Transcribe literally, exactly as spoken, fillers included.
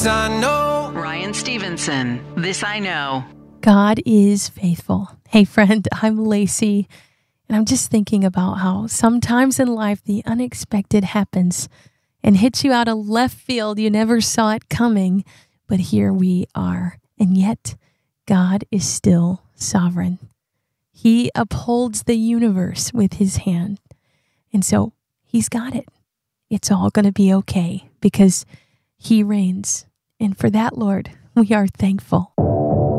I know. Ryan Stevenson, This I Know. God is faithful. Hey friend, I'm Lacey, and I'm just thinking about how sometimes in life the unexpected happens and hits you out of left field. You never saw it coming, but here we are. And yet, God is still sovereign. He upholds the universe with his hand. And so he's got it. It's all going to be okay because he reigns. And for that, Lord, we are thankful.